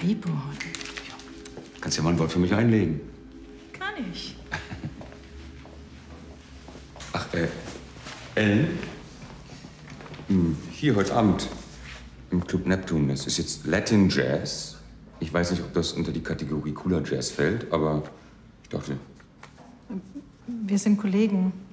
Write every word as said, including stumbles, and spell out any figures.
Haribo heute. Kannst ja mal ein Wort für mich einlegen. Kann ich. Ach, äh, Ellen? Hm, hier heute Abend im Club Neptun. Das ist jetzt Latin Jazz. Ich weiß nicht, ob das unter die Kategorie cooler Jazz fällt, aber ich dachte... Wir sind Kollegen.